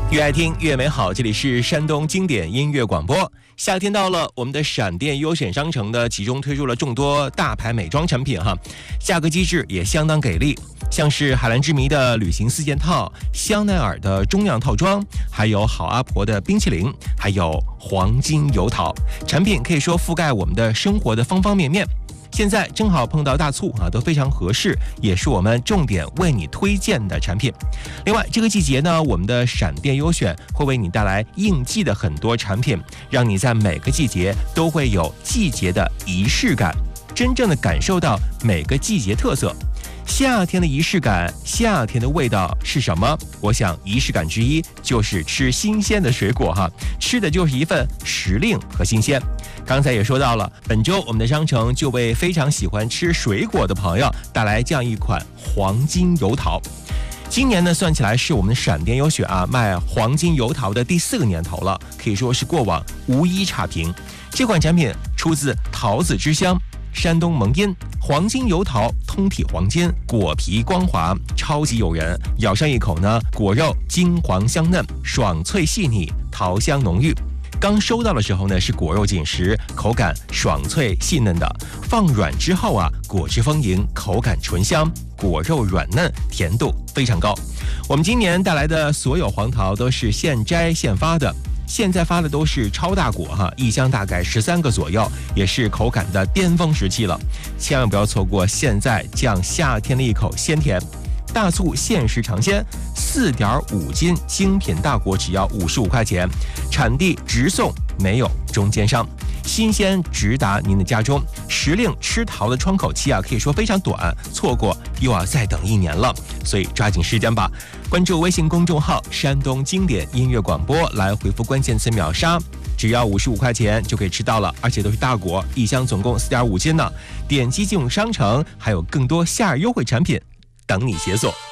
越爱听越美好，这里是山东经典音乐广播。夏天到了，我们的闪电优选商城呢，集中推出了众多大牌美妆产品哈，价格机制也相当给力，像是海蓝之谜的旅行4件套、香奈儿的中样套装，还有好阿婆的冰淇淋，还有黄金油桃，产品可以说覆盖我们的生活的方方面面。现在正好碰到大促啊，都非常合适，也是我们重点为你推荐的产品。另外，这个季节呢，我们的闪电优选会为你带来应季的很多产品，让你在每个季节都会有季节的仪式感，真正的感受到每个季节特色。夏天的仪式感，夏天的味道是什么？我想仪式感之一就是吃新鲜的水果哈，吃的就是一份时令和新鲜。刚才也说到了，本周我们的商城就为非常喜欢吃水果的朋友带来这样一款黄金油桃。今年呢，算起来是我们闪电优选啊卖黄金油桃的第4个年头了，可以说是过往无一差评。这款产品出自桃子之乡山东蒙阴，黄金油桃通体黄金，果皮光滑，超级诱人。咬上一口呢，果肉金黄香嫩，爽脆细腻，桃香浓郁。刚收到的时候呢，是果肉紧实，口感爽脆细嫩的。放软之后啊，果汁丰盈，口感醇香，果肉软嫩，甜度非常高。我们今年带来的所有黄桃都是现摘现发的。现在发的都是超大果哈，一箱大概13个左右，也是口感的巅峰时期了，千万不要错过现在这样夏天的一口鲜甜。大促限时尝鲜，4.5斤精品大果只要55块钱，产地直送，没有中间商，新鲜直达您的家中。时令吃桃的窗口期啊，可以说非常短，错过又要再等1年了，所以抓紧时间吧。关注微信公众号山东经典音乐广播，来回复关键词秒杀，只要55块钱就可以吃到了，而且都是大果，一箱总共4.5斤呢。点击进入商城，还有更多夏日优惠产品等你解锁。